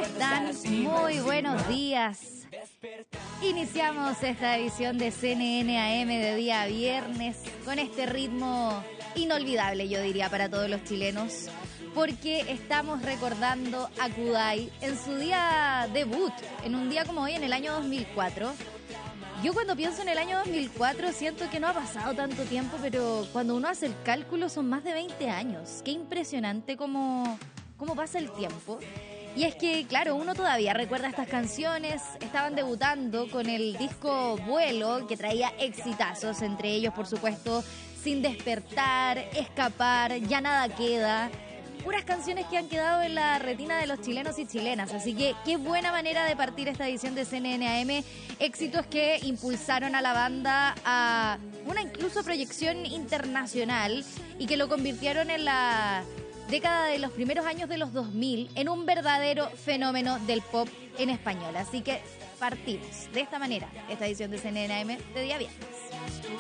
están? Muy buenos días. Iniciamos esta edición de CNN AM de día viernes con este ritmo inolvidable, yo diría, para todos los chilenos, porque estamos recordando a Kudai en su día debut, en un día como hoy, en el año 2004. Yo cuando pienso en el año 2004 siento que no ha pasado tanto tiempo, pero cuando uno hace el cálculo son más de 20 años. Qué impresionante cómo pasa el tiempo. Y es que, claro, uno todavía recuerda estas canciones. Estaban debutando con el disco Vuelo, que traía exitazos, entre ellos, por supuesto, Sin Despertar, Escapar, Ya Nada Queda. Puras canciones que han quedado en la retina de los chilenos y chilenas. Así que qué buena manera de partir esta edición de CNN AM. Éxitos que impulsaron a la banda a una incluso proyección internacional y que lo convirtieron en la década de los primeros años de los 2000 en un verdadero fenómeno del pop en español. Así que partimos de esta manera esta edición de CNN AM de día viernes.